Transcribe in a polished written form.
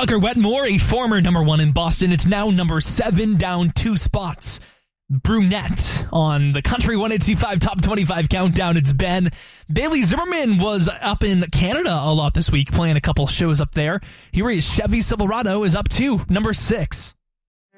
Tucker Wetmore, a former number 1 in Boston. It's now number 7, down 2 spots. Brunette on the Country 102.5 Top 25 Countdown. It's Ben. Bailey Zimmerman was up in Canada a lot this week, playing a couple shows up there. Here is Chevy Silverado is up to number 6.